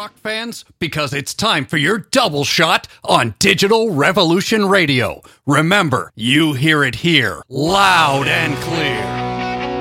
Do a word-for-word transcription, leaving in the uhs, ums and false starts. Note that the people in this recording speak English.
rock fans? Because it's time for your double shot on Digital Revolution Radio. Remember, you hear it here, loud and clear.